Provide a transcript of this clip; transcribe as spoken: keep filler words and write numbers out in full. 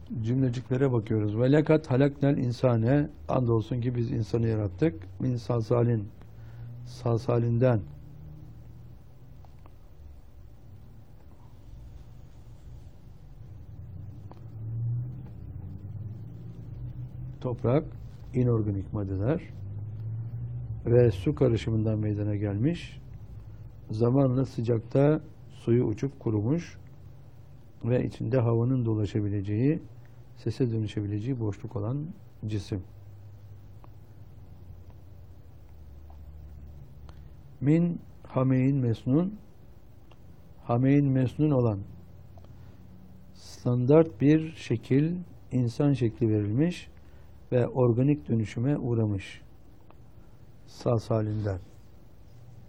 cümleciklere bakıyoruz. Ve lekat halaknel insane, andolsun ki biz insanı yarattık. Min salsalin, salsalinden. Toprak, inorganik maddeler ve su karışımından meydana gelmiş. Zamanla sıcakta suyu uçup kurumuş ve içinde havanın dolaşabileceği, sese dönüşebileceği boşluk olan cisim. Min hameyin mesnun, hameyin mesnun olan standart bir şekil, insan şekli verilmiş ve organik dönüşüme uğramış. Sağ halinden.